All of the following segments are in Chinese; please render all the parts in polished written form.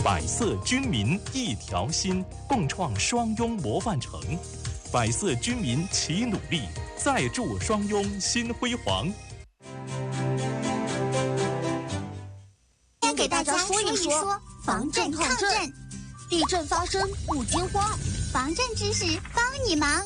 百色军民一条心，共创双拥模范城。百色军民齐努力，再铸双拥新辉煌。 先给大家说一说防震抗震。地震发生不惊慌，防震知识帮你忙。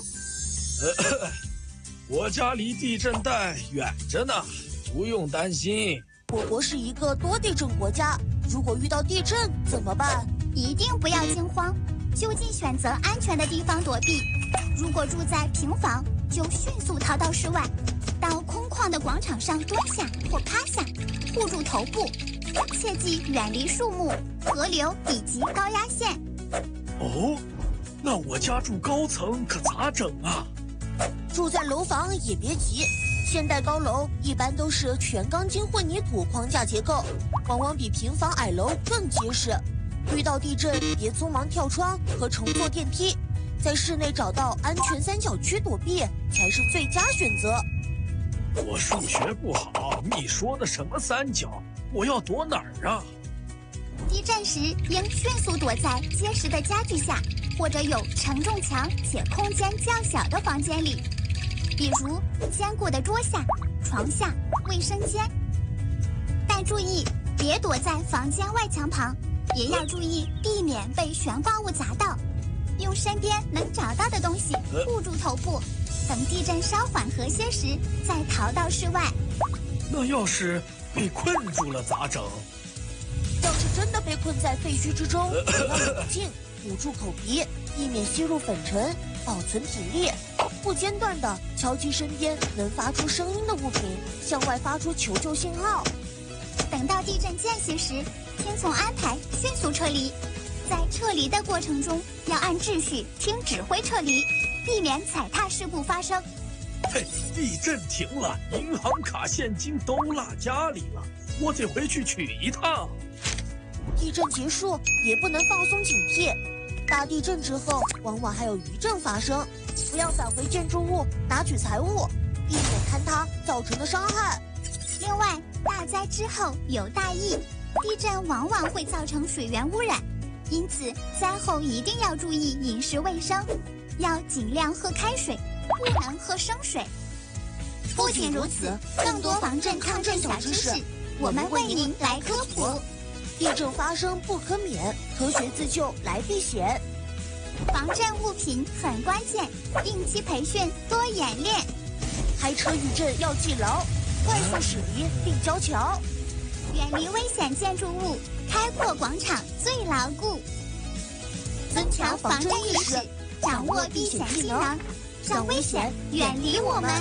我家离地震带远着呢，不用担心。 我国是一个多地震国家，如果遇到地震怎么办？ 一定不要惊慌，就近选择安全的地方躲避。如果住在平房，就迅速逃到室外，到空旷的广场上蹲下或趴下，护住头部，切记远离树木、河流以及高压线。 哦，那我家住高层可咋整啊？ 住在楼房也别急，现代高楼一般都是全钢筋混凝土框架结构，往往比平房矮楼更结实。遇到地震别匆忙跳窗和乘坐电梯，在室内找到安全三角区躲避才是最佳选择。 我数学不好，你说的什么三角？我要躲哪儿啊？ 地震时应迅速躲在结实的家具下，或者有承重墙且空间较小的房间里，比如坚固的桌下、床下、卫生间。但注意，别躲在房间外墙旁，也要注意避免被悬挂物砸到。用身边能找到的东西护住头部，等地震稍缓和些时再逃到室外。 那要是被困住了咋整？ 要是真的被困在废墟之中，要冷静，捂住口鼻，避免吸入粉尘，保存体力。不间断地敲击身边能发出声音的物品，向外发出求救信号。 等到地震间隙时，听从安排迅速撤离。在撤离的过程中，要按秩序听指挥撤离，避免踩踏事故发生。 嘿，地震停了，银行卡现金都落家里了，我得回去取一趟。 地震结束也不能放松警惕，大地震之后往往还有余震发生，不要返回建筑物拿取财物，避免坍塌造成的伤害。 另外，大灾之后有大疫，地震往往会造成水源污染，因此灾后一定要注意饮食卫生，要尽量喝开水，不能喝生水。不仅如此，更多防震抗震小知识，我们为您来科普。 地震发生不可免，科学自救来避险。 防震物品很关键，定期培训多演练。 开车遇震要记牢，快速驶离并交桥。 远离危险建筑物，开阔广场最牢固。增强防震意识，掌握避险技能，让危险远离我们。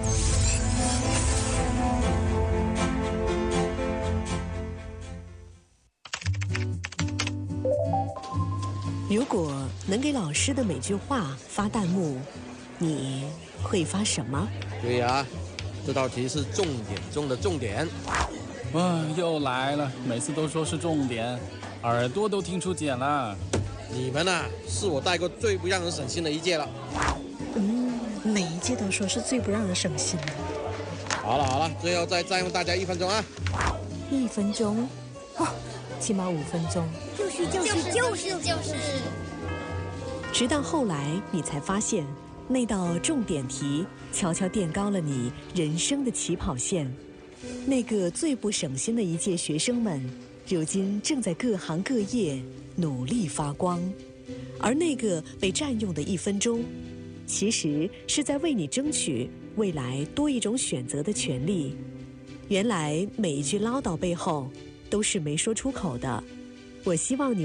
如果能给老师的每句话发弹幕，你会发什么？ 对呀，这道题是重点中的重点。 又来了，每次都说是重点，耳朵都听出茧了。 你们啊，是我带过最不让人省心的一届了。 每一届都说是最不让人省心的。 好了，最后再占用大家1分钟啊 ！1分钟，起码5分钟。 就是。 直到后来，你才发现，那道重点题悄悄垫高了你人生的起跑线。那个最不省心的一届学生们，如今正在各行各业努力发光，而那个被占用的1分钟，其实是在为你争取未来多一种选择的权利。原来每一句唠叨背后都是没说出口的。我希望你